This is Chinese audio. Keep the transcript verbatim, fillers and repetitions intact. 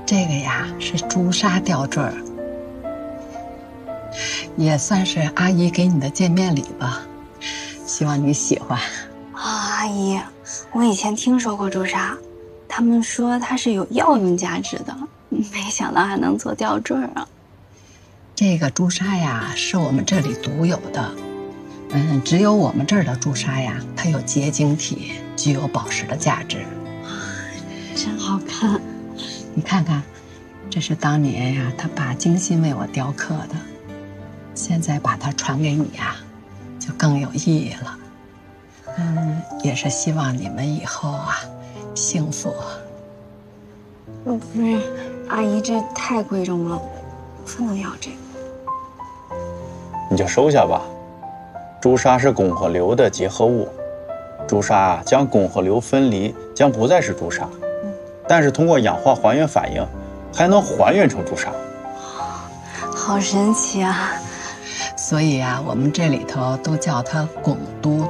这个呀是朱砂吊坠儿，也算是阿姨给你的见面礼吧，希望你喜欢。 啊，阿姨，我以前听说过朱砂，他们说它是有药用价值的，没想到还能做吊坠啊。 这个朱砂呀是我们这里独有的，嗯，只有我们这儿的朱砂呀，它有结晶体，具有宝石的价值。 真好看， 你看看，这是当年呀他爸精心为我雕刻的，现在把它传给你呀，就更有意义了。嗯，也是希望你们以后啊幸福。 不是，阿姨这太贵重了，不能要这个。 你就收下吧。朱砂是汞和硫的结合物，朱砂将汞和硫分离，将不再是朱砂。但是通过氧化还原反应，还能还原成朱砂。 好神奇啊！ 所以啊，我们这里头都叫它汞都。